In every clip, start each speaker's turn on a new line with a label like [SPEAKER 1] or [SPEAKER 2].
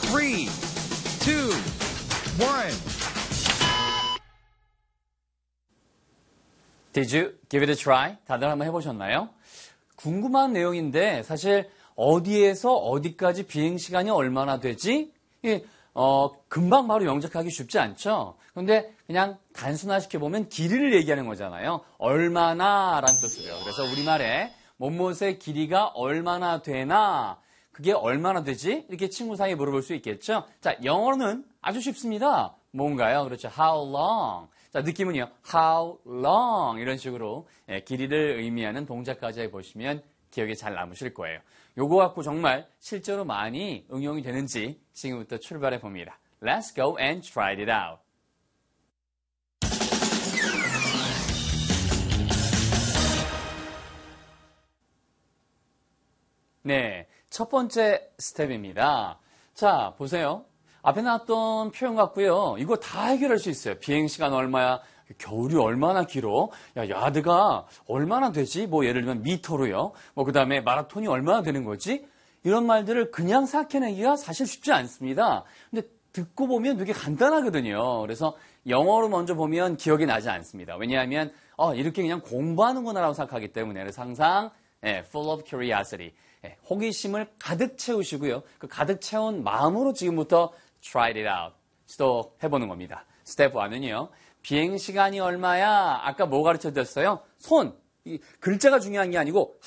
[SPEAKER 1] 3, 2, 1.
[SPEAKER 2] Did you give it a try? 다들 한번 해보셨나요? 궁금한 내용인데 사실 어디에서 어디까지 비행시간이 얼마나 되지? 금방 바로 영작하기 쉽지 않죠? 그런데 그냥 단순화시켜보면 길이를 얘기하는 거잖아요. 얼마나 라는 뜻으로요. 그래서 우리말에 뭐뭇의 길이가 얼마나 되나? 그게 얼마나 되지? 이렇게 친구 사이에 물어볼 수 있겠죠? 자, 영어로는 아주 쉽습니다. 뭔가요? 그렇죠. How long? 자, 느낌은요. How long? 이런 식으로 길이를 의미하는 동작까지 해보시면 기억에 잘 남으실 거예요. 요거 갖고 정말 실제로 많이 응용이 되는지 지금부터 출발해 봅니다. Let's go and try it out. 네, 첫 번째 스텝입니다. 자, 보세요. 앞에 나왔던 표현 같고요. 이거 다 해결할 수 있어요. 비행시간 얼마야? 겨울이 얼마나 길어? 야, 야드가 얼마나 되지? 뭐 예를 들면 미터로요. 그 다음에 마라톤이 얼마나 되는 거지? 이런 말들을 그냥 생각해내기가 사실 쉽지 않습니다. 근데 듣고 보면 되게 간단하거든요. 그래서 영어로 먼저 보면 기억이 나지 않습니다. 왜냐하면 이렇게 그냥 공부하는구나라고 생각하기 때문에. 그래서 항상 full of curiosity. 호기심을 가득 채우시고요. 그 가득 채운 마음으로 지금부터 try it out. 시도해보는 겁니다. 스텝 1은요. 비행시간이 얼마야? 아까 뭐 가르쳐드렸어요? 손. 이 글자가 중요한 게 아니고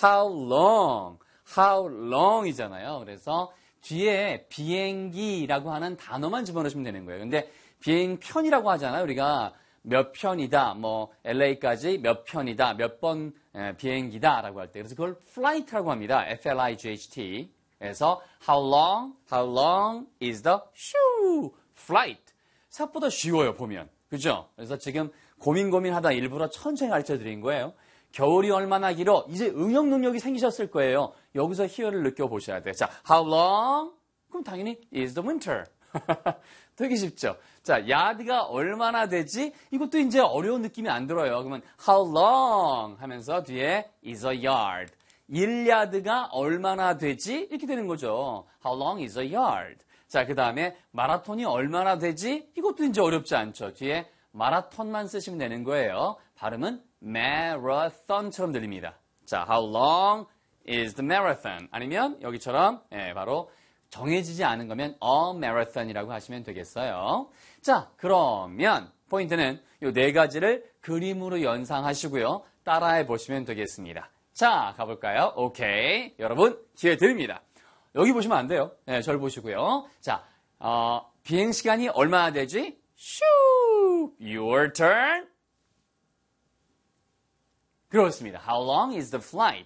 [SPEAKER 2] how long 이잖아요. 그래서 뒤에 비행기라고 하는 단어만 집어넣으시면 되는 거예요. 근데 비행편이라고 하잖아요. 우리가 몇 편이다, LA까지 몇 편이다, 몇 번 비행기다라고 할 때. 그래서 그걸 flight라고 합니다. F-L-I-G-H-T. 그래서 how long is the flight? 생각보다 쉬워요, 보면. 그죠? 그래서 지금 고민하다 일부러 천천히 가르쳐 드린 거예요. 겨울이 얼마나 길어? 이제 응용 능력이 생기셨을 거예요. 여기서 here를 느껴보셔야 돼요. 자, how long? 그럼 당연히 is the winter. 되게 쉽죠? 자, 야드가 얼마나 되지? 이것도 이제 어려운 느낌이 안 들어요. 그러면 how long 하면서 뒤에 is a yard. 1야드가 얼마나 되지? 이렇게 되는 거죠. How long is a yard? 자, 그 다음에 마라톤이 얼마나 되지? 이것도 이제 어렵지 않죠. 뒤에 마라톤만 쓰시면 되는 거예요. 발음은 marathon처럼 들립니다. 자, how long is the marathon? 아니면 여기처럼 바로 정해지지 않은 거면 a marathon이라고 하시면 되겠어요. 자, 그러면 포인트는 이 네 가지를 그림으로 연상하시고요. 따라해 보시면 되겠습니다. 자, 가볼까요? 오케이. 여러분, 기회 드립니다. 여기 보시면 안 돼요. 네, 저를 보시고요. 자, 비행시간이 얼마나 되지? Shoo! Your turn. 그렇습니다. How long is the flight?